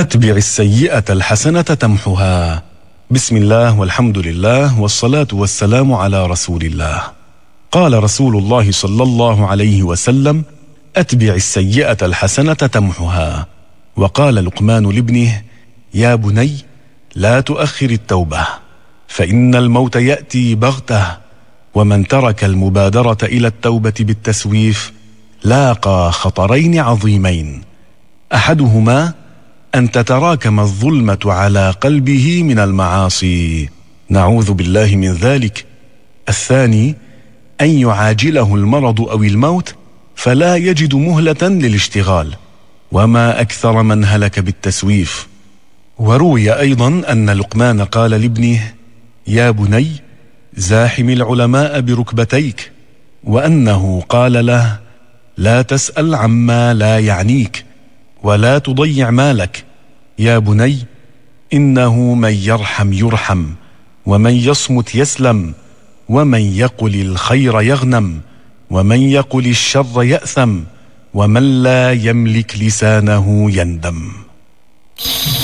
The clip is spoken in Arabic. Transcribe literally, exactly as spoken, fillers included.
أتبع السيئة الحسنة تمحها. بسم الله والحمد لله والصلاة والسلام على رسول الله. قال رسول الله صلى الله عليه وسلم: أتبع السيئة الحسنة تمحها. وقال لقمان لابنه: يا بني لا تؤخر التوبة، فإن الموت يأتي بغتة، ومن ترك المبادرة إلى التوبة بالتسويف لاقى خطرين عظيمين: أحدهما أن تتراكم الظلمة على قلبه من المعاصي، نعوذ بالله من ذلك. الثاني أن يعاجله المرض أو الموت فلا يجد مهلة للاشتغال، وما أكثر من هلك بالتسويف. وروي أيضا أن لقمان قال لابنه: يا بني زاحم العلماء بركبتيك، وأنه قال له: لا تسأل عما لا يعنيك، ولا تضيع مالك. يا بني إنه من يرحم يرحم، ومن يصمت يسلم، ومن يقل الخير يغنم، ومن يقل الشر يأثم، ومن لا يملك لسانه يندم.